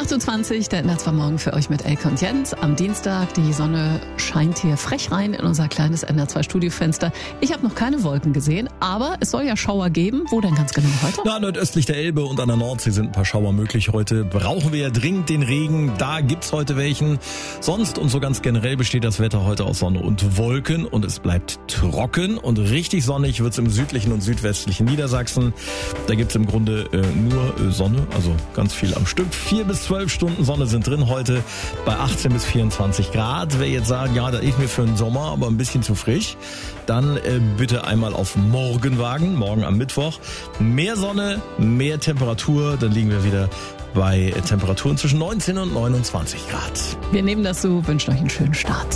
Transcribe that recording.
8.20 Uhr, der Ändert war morgen für euch mit Elke und Jens. Am Dienstag, die Sonne scheint hier frech rein in unser kleines NDR2 Studiofenster. Ich habe noch keine Wolken gesehen, aber es soll ja Schauer geben. Wo denn ganz genau heute? Na, nordöstlich der Elbe und an der Nordsee sind ein paar Schauer möglich heute. Brauchen wir ja dringend den Regen, da gibt's heute welchen. Sonst und so ganz generell besteht das Wetter heute aus Sonne und Wolken und es bleibt trocken und richtig sonnig wird's im südlichen und südwestlichen Niedersachsen. Da gibt's im Grunde nur Sonne, also ganz viel am Stück. 4 bis 12 Stunden Sonne sind drin heute bei 18 bis 24 Grad. Wer jetzt sagt, ja, da ist mir für den Sommer aber ein bisschen zu frisch, dann bitte einmal auf morgen wagen, morgen am Mittwoch. Mehr Sonne, mehr Temperatur, dann liegen wir wieder bei Temperaturen zwischen 19 und 29 Grad. Wir nehmen das so, wünschen euch einen schönen Start.